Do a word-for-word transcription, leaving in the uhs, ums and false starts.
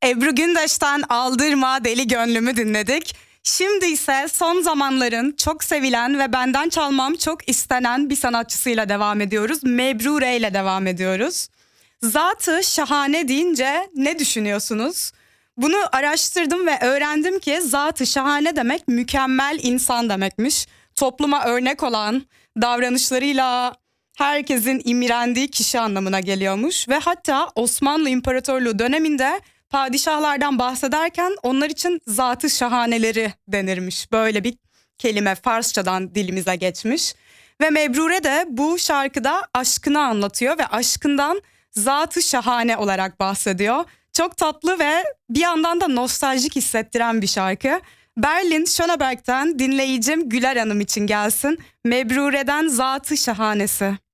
Ebru Gündeş'ten Aldırma Deli Gönlümü dinledik. Şimdi ise son zamanların çok sevilen ve benden çalmam çok istenen bir sanatçısıyla devam ediyoruz. Mebrure ile devam ediyoruz. Zatı şahane deyince ne düşünüyorsunuz? Bunu araştırdım ve öğrendim ki zatı şahane demek mükemmel insan demekmiş. Topluma örnek olan, davranışlarıyla herkesin imrendiği kişi anlamına geliyormuş. Ve hatta Osmanlı İmparatorluğu döneminde padişahlardan bahsederken onlar için zatı şahaneleri denirmiş. Böyle bir kelime Farsçadan dilimize geçmiş. Ve Mebrure de bu şarkıda aşkını anlatıyor ve aşkından zatı şahane olarak bahsediyor. Çok tatlı ve bir yandan da nostaljik hissettiren bir şarkı. Berlin Schöneberg'den dinleyicim Güler Hanım için gelsin. Mebrure'den Zatı Şahanesi.